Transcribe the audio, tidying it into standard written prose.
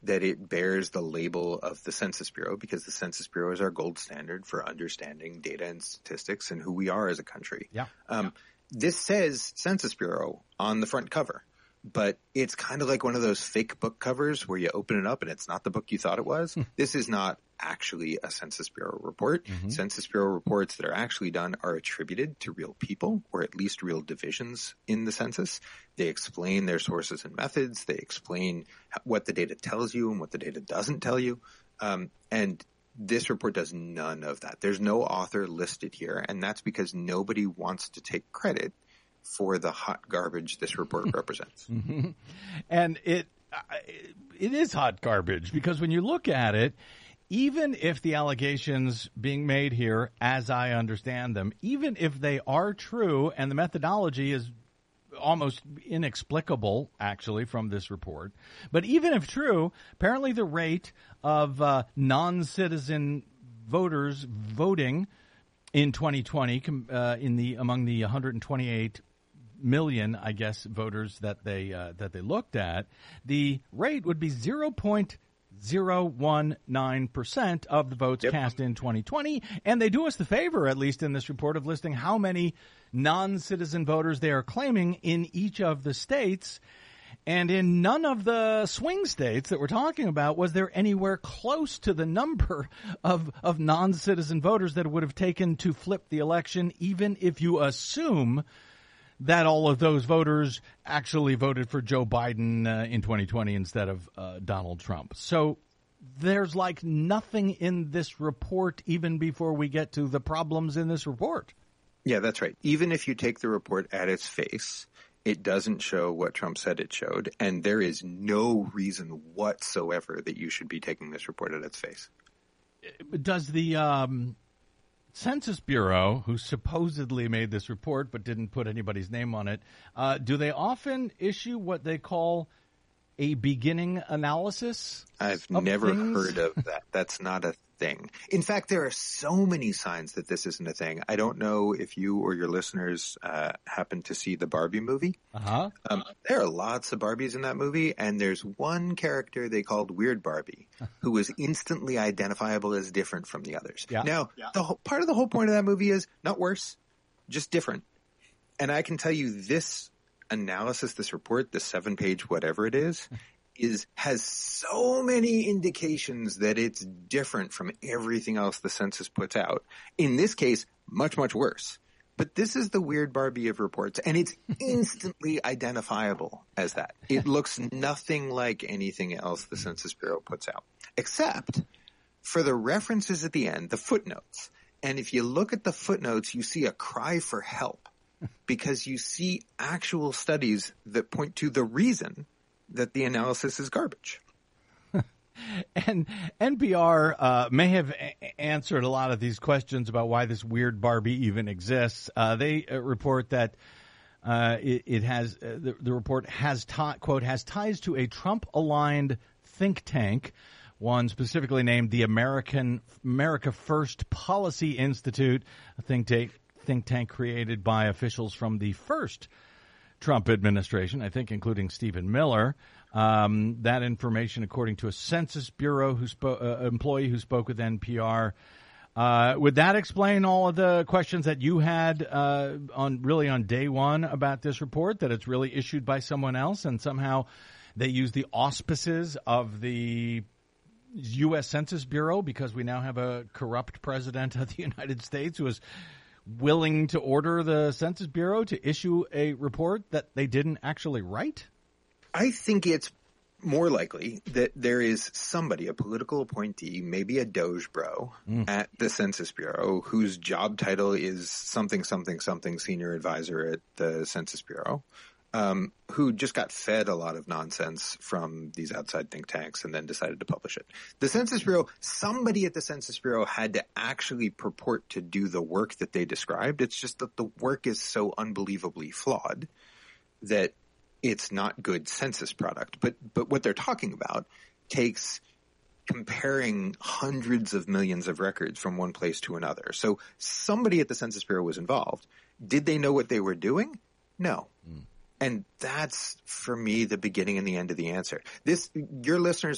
that it bears the label of the Census Bureau because the Census Bureau is our gold standard for understanding data and statistics and who we are as a country. Yeah. This says Census Bureau on the front cover, but it's kind of like one of those fake book covers where you open it up and it's not the book you thought it was. This is not actually a Census Bureau report. Census Bureau reports that are actually done are attributed to real people, or at least real divisions in the census. They explain their sources and methods. They explain what the data tells you and what the data doesn't tell you. And this report does none of that. There's no author listed here, and that's because nobody wants to take credit for the hot garbage this report represents. And it is hot garbage because when you look at it, even if the allegations being made here, as I understand them, even if they are true and the methodology is almost inexplicable, actually, from this report, but even if true, apparently the rate of non-citizen voters voting in 2020 among the 128 million, I guess, voters that they looked at, the rate would be 0.019% of the votes cast in 2020. And they do us the favor, at least in this report, of listing how many non-citizen voters they are claiming in each of the states. And in none of the swing states that we're talking about was there anywhere close to the number of non-citizen voters that it would have taken to flip the election, even if you assume that all of those voters actually voted for Joe Biden in 2020 instead of Donald Trump. So there's like nothing in this report even before we get to the problems in this report. Yeah, that's right. Even if you take the report at its face, it doesn't show what Trump said it showed, and there is no reason whatsoever that you should be taking this report at its face. Does the Census Bureau, who supposedly made this report but didn't put anybody's name on it, do they often issue what they call a beginning analysis? I've never heard of that. That's not a thing. In fact, there are so many signs that this isn't a thing. I don't know if you or your listeners happen to see the Barbie movie. There are lots of Barbies in that movie, and there's one character they called Weird Barbie who was instantly identifiable as different from the others. Now, part of the whole point of that movie is not worse, just different. And I can tell you this analysis, this report, the 7-page whatever it is has so many indications that it's different from everything else the census puts out. In this case, much, much worse. But this is the Weird Barbie of reports, and it's instantly identifiable as that. It looks nothing like anything else the Census Bureau puts out, except for the references at the end, the footnotes. And if you look at the footnotes, you see a cry for help because you see actual studies that point to the reason that the analysis is garbage. And NPR may have answered a lot of these questions about why this Weird Barbie even exists. They report that it has the report has quote has ties to a Trump-aligned think tank, one specifically named the America First Policy Institute, a think tank created by officials from the first Trump administration, I think, including Stephen Miller. That information, according to a Census Bureau employee who spoke with NPR. Would that explain all of the questions that you had on day one about this report, that it's really issued by someone else and somehow they use the auspices of the U.S. Census Bureau because we now have a corrupt president of the United States who is willing to order the Census Bureau to issue a report that they didn't actually write? I think it's more likely that there is somebody, a political appointee, maybe a Doge bro at the Census Bureau whose job title is something senior advisor at the Census Bureau, who just got fed a lot of nonsense from these outside think tanks and then decided to publish it. The Census Bureau, somebody at the Census Bureau had to actually purport to do the work that they described. It's just that the work is so unbelievably flawed that it's not good census product. But what they're talking about takes comparing hundreds of millions of records from one place to another. So somebody at the Census Bureau was involved. Did they know what they were doing? No. And that's, for me, the beginning and the end of the answer. Your listeners